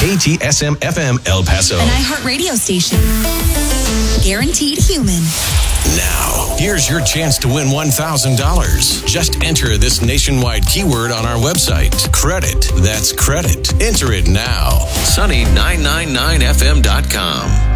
KTSM FM El Paso. An iHeartRadio station. Guaranteed human. Now, here's your chance to win $1,000. Just enter this nationwide keyword on our website. Credit. That's credit. Enter it now. Sunny999fm.com.